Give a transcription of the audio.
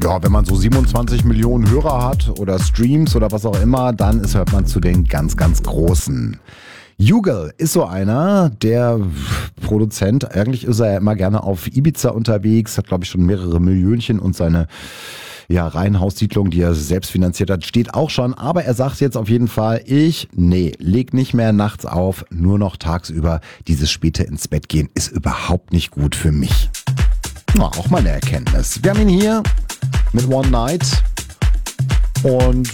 Ja, wenn man so 27 Millionen Hörer hat oder Streams oder was auch immer, dann hört man zu den ganz, ganz Großen. Jugal ist so einer, der Produzent, eigentlich ist er ja immer gerne auf Ibiza unterwegs, hat glaube ich schon mehrere Millionchen und seine Reihenhaussiedlung, die er selbst finanziert hat, steht auch schon. Aber er sagt jetzt auf jeden Fall, leg nicht mehr nachts auf, nur noch tagsüber. Dieses späte ins Bett gehen ist überhaupt nicht gut für mich. Ja, auch mal eine Erkenntnis. Wir haben ihn hier mit One Night und